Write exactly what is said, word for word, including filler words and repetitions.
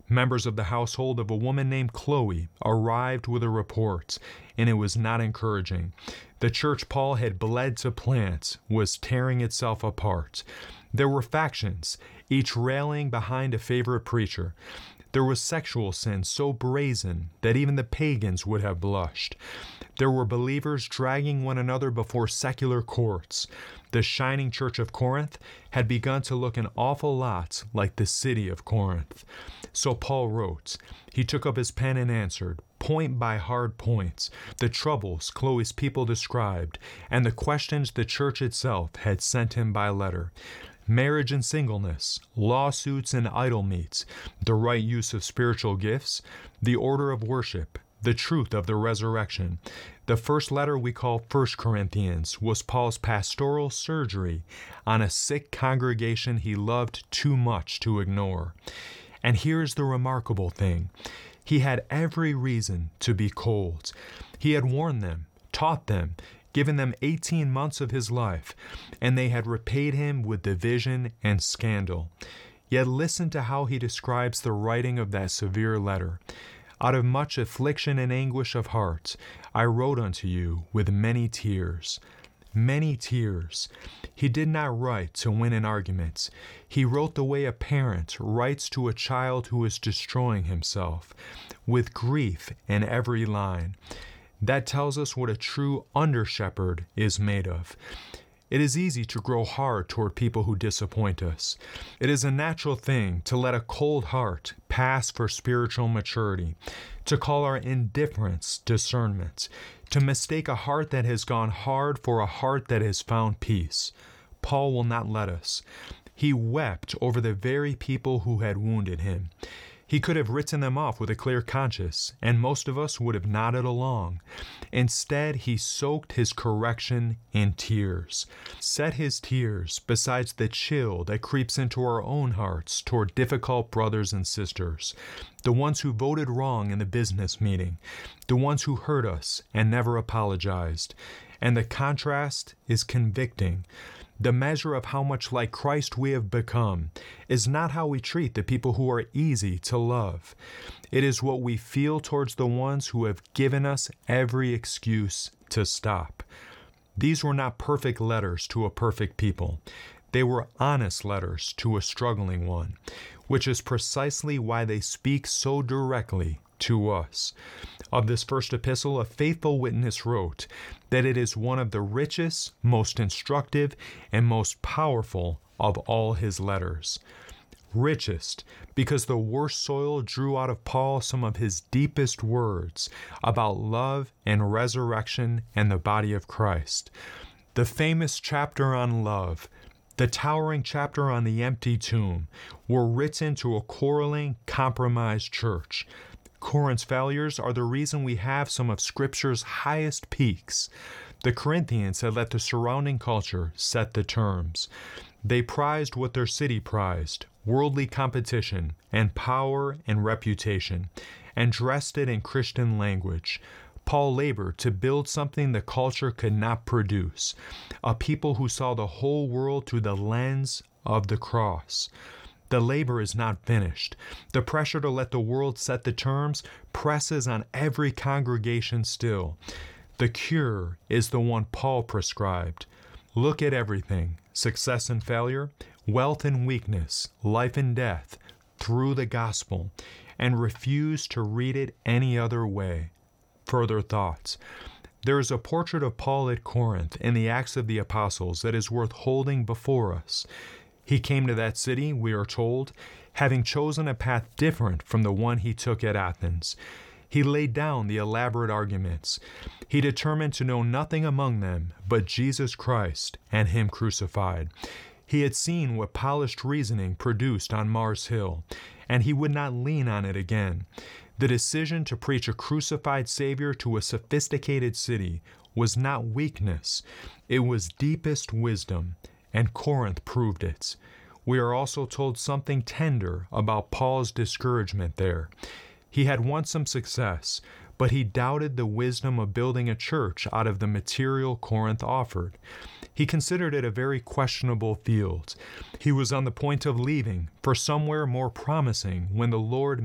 Members of the household of a woman named Chloe arrived with a report, and it was not encouraging. The church Paul had bled to plant was tearing itself apart. There were factions, each railing behind a favorite preacher. There was sexual sin so brazen that even the pagans would have blushed. There were believers dragging one another before secular courts. The shining church of Corinth had begun to look an awful lot like the city of Corinth. So Paul wrote. He took up his pen and answered, point by hard points, the troubles Chloe's people described, and the questions the church itself had sent him by letter. Marriage and singleness, lawsuits and idol meats, the right use of spiritual gifts, the order of worship, the truth of the resurrection. The first letter we call First Corinthians was Paul's pastoral surgery on a sick congregation he loved too much to ignore. And here's the remarkable thing. He had every reason to be cold. He had warned them, taught them, given them eighteen months of his life, and they had repaid him with division and scandal. Yet listen to how he describes the writing of that severe letter. Out of much affliction and anguish of heart, I wrote unto you with many tears. Many tears. He did not write to win an argument. He wrote the way a parent writes to a child who is destroying himself, with grief in every line. That tells us what a true under-shepherd is made of. It is easy to grow hard toward people who disappoint us. It is a natural thing to let a cold heart pass for spiritual maturity, to call our indifference discernment, to mistake a heart that has gone hard for a heart that has found peace. Paul will not let us. He wept over the very people who had wounded him. He could have written them off with a clear conscience, and most of us would have nodded along. Instead, he soaked his correction in tears, set his tears beside the chill that creeps into our own hearts toward difficult brothers and sisters, the ones who voted wrong in the business meeting, the ones who hurt us and never apologized. And the contrast is convicting. The measure of how much like Christ we have become is not how we treat the people who are easy to love. It is what we feel towards the ones who have given us every excuse to stop. These were not perfect letters to a perfect people. They were honest letters to a struggling one, which is precisely why they speak so directly to us. Of this first epistle, a faithful witness wrote that it is one of the richest, most instructive, and most powerful of all his letters. Richest, because the worst soil drew out of Paul some of his deepest words about love and resurrection and the body of Christ. The famous chapter on love, the towering chapter on the empty tomb, were written to a quarreling, compromised church. Corinth's failures are the reason we have some of Scripture's highest peaks. The Corinthians had let the surrounding culture set the terms. They prized what their city prized, worldly competition and power and reputation, and dressed it in Christian language. Paul labored to build something the culture could not produce, a people who saw the whole world through the lens of the cross. The labor is not finished. The pressure to let the world set the terms presses on every congregation still. The cure is the one Paul prescribed. Look at everything, success and failure, wealth and weakness, life and death, through the gospel, and refuse to read it any other way. Further thoughts. There is a portrait of Paul at Corinth in the Acts of the Apostles that is worth holding before us. He came to that city, we are told, having chosen a path different from the one he took at Athens. He laid down the elaborate arguments. He determined to know nothing among them but Jesus Christ and Him crucified. He had seen what polished reasoning produced on Mars Hill, and he would not lean on it again. The decision to preach a crucified Savior to a sophisticated city was not weakness, it was deepest wisdom. And Corinth proved it. We are also told something tender about Paul's discouragement there. He had once some success, but he doubted the wisdom of building a church out of the material Corinth offered. He considered it a very questionable field. He was on the point of leaving for somewhere more promising when the Lord